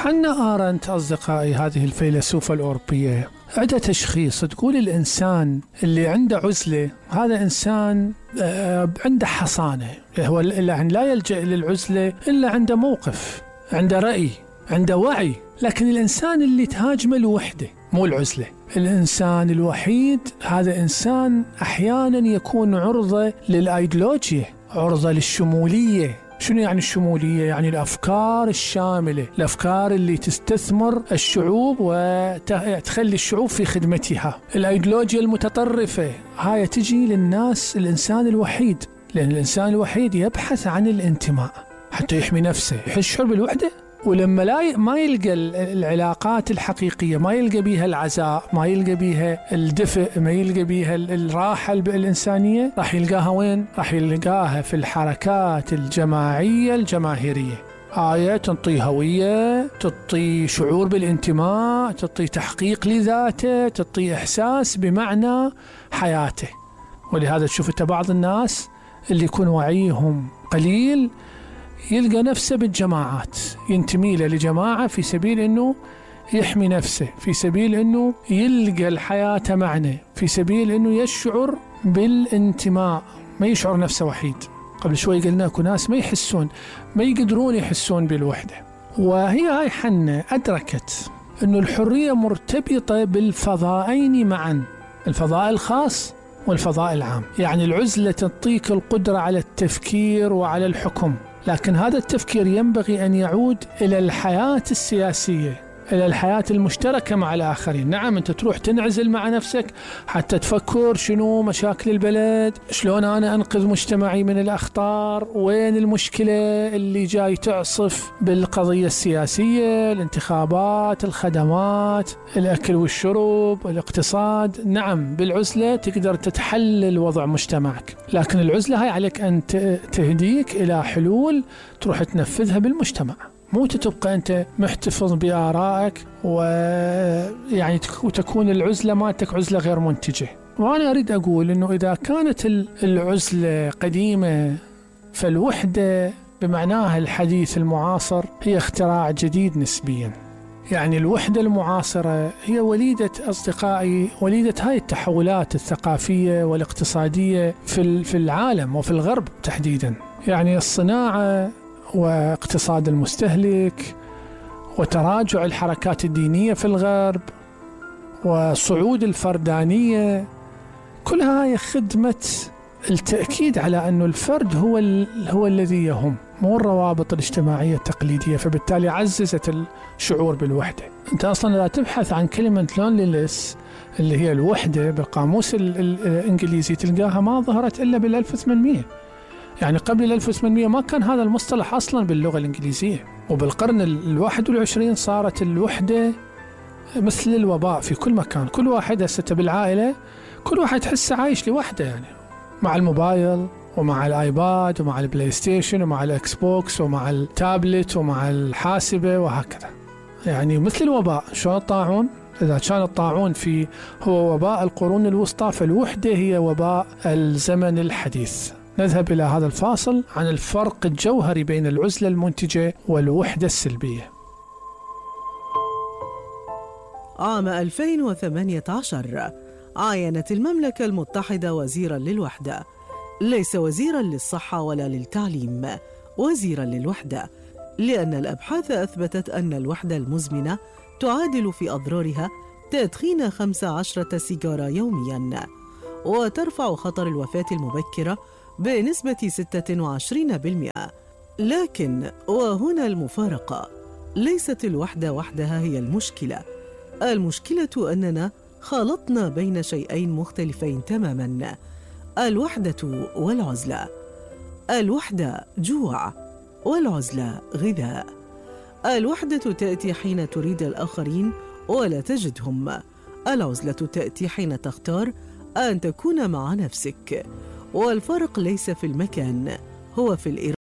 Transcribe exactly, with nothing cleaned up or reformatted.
حنا آرنت أصدقائي هذه الفيلسوفة الأوروبية عندها تشخيص، تقول الإنسان اللي عنده عزلة هذا إنسان عنده حصانة، هو اللي لا يلجأ للعزلة إلا عنده موقف، عنده رأي، عنده وعي. لكن الإنسان اللي تهاجم الوحدة مو العزلة، الإنسان الوحيد هذا إنسان أحيانا يكون عرضة للأيديولوجيا، عرضة للشمولية. شنو يعني الشمولية؟ يعني الأفكار الشاملة، الأفكار اللي تستثمر الشعوب وتخلي الشعوب في خدمتها. الأيديولوجيا المتطرفة هاي تجي للناس الإنسان الوحيد، لأن الإنسان الوحيد يبحث عن الانتماء حتى يحمي نفسه، يحس بالوحدة. ولما لا ما يلقى العلاقات الحقيقية، ما يلقى بيها العزاء، ما يلقى بيها الدفء، ما يلقى بيها الراحة الإنسانية، راح يلقاها وين؟ راح يلقاها في الحركات الجماعية الجماهيرية. آية تعطي هوية، تعطي شعور بالانتماء، تعطي تحقيق لذاته، تعطي إحساس بمعنى حياته. ولهذا تشوف بعض الناس اللي يكون وعيهم قليل يلقى نفسه بالجماعات، ينتمي له لجماعة في سبيل أنه يحمي نفسه، في سبيل أنه يلقى الحياة معنى، في سبيل أنه يشعر بالانتماء، ما يشعر نفسه وحيد. قبل شوي قلنا أكو ناس ما يحسون، ما يقدرون يحسون بالوحدة. وهي هاي حنة أدركت أنه الحرية مرتبطة بالفضائين معا، الفضاء الخاص والفضاء العام. يعني العزلة تعطيك القدرة على التفكير وعلى الحكم، لكن هذا التفكير ينبغي أن يعود إلى الحياة السياسية، إلى الحياة المشتركة مع الآخرين. نعم أنت تروح تنعزل مع نفسك حتى تفكر شنو مشاكل البلد، شلون أنا أنقذ مجتمعي من الأخطار، وين المشكلة اللي جاي تعصف بالقضية السياسية، الانتخابات، الخدمات، الأكل والشرب، الاقتصاد. نعم بالعزلة تقدر تتحلل وضع مجتمعك، لكن العزلة هاي عليك أن تهديك إلى حلول تروح تنفذها بالمجتمع، مو تبقى أنت محتفظ بآرائك ويعني وتكون العزلة مالتك عزلة غير منتجة. وأنا أريد أقول أنه إذا كانت العزلة قديمة فالوحدة بمعناها الحديث المعاصر هي اختراع جديد نسبيا. يعني الوحدة المعاصرة هي وليدة أصدقائي، وليدة هاي التحولات الثقافية والاقتصادية في في العالم وفي الغرب تحديدا. يعني الصناعة واقتصاد المستهلك وتراجع الحركات الدينية في الغرب وصعود الفردانية، كلها هي خدمة التأكيد على أن الفرد هو هو الذي يهم، مو الروابط الاجتماعية التقليدية. فبالتالي عززت الشعور بالوحدة. أنت أصلا لا تبحث عن كلمة لونلينس اللي هي الوحدة بالقاموس الإنجليزي تلقاها ما ظهرت إلا بالألف وثمانمئة. يعني قبل الألف وثمانمئة ما كان هذا المصطلح أصلا باللغة الإنجليزية. وبالقرن الواحد والعشرين صارت الوحدة مثل الوباء في كل مكان. كل واحد هسه بالعائلة كل واحد حسه عايش لوحده، يعني مع الموبايل ومع الآيباد ومع البلاي ستيشن ومع الإكس بوكس ومع التابلت ومع الحاسبة وهكذا. يعني مثل الوباء. شلون الطاعون؟ إذا كان الطاعون في هو وباء القرون الوسطى، فالوحدة هي وباء الزمن الحديث. نذهب إلى هذا الفاصل عن الفرق الجوهري بين العزلة المنتجة والوحدة السلبية. عام ألفين وثمانية عشر عاينت المملكة المتحدة وزيراً للوحدة، ليس وزيراً للصحة ولا للتعليم، وزيراً للوحدة، لأن الأبحاث أثبتت أن الوحدة المزمنة تعادل في أضرارها تدخين خمس عشرة سيجارة يومياً، وترفع خطر الوفاة المبكرة بنسبة ستة وعشرين بالمئة. لكن وهنا المفارقة، ليست الوحدة وحدها هي المشكلة. المشكلة أننا خلطنا بين شيئين مختلفين تماماً، الوحدة والعزلة. الوحدة جوع والعزلة غذاء. الوحدة تأتي حين تريد الآخرين ولا تجدهم. العزلة تأتي حين تختار أن تكون مع نفسك. والفرق ليس في المكان، هو في الإرادة.